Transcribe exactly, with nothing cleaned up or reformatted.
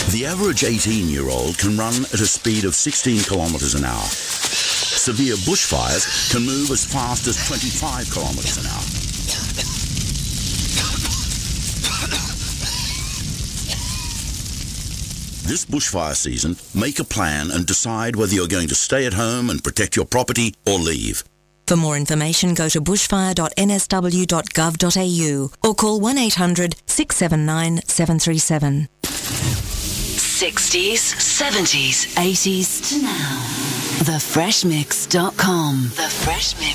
The average eighteen-year-old can run at a speed of sixteen kilometres an hour. Severe bushfires can move as fast as twenty-five kilometres an hour. This bushfire season, make a plan and decide whether you're going to stay at home and protect your property or leave. For more information, go to bushfire dot n s w dot gov dot a u or call one eight hundred, six seven nine, seven three seven. sixties, seventies, eighties to now. the fresh mix dot com. The Fresh Mix.